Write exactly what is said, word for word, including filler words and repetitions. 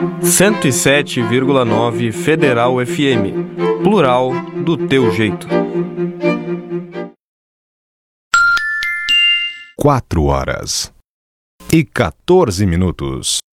cento e sete vírgula nove Federal F M. Plural do teu jeito. Quatro horas e quatorze minutos.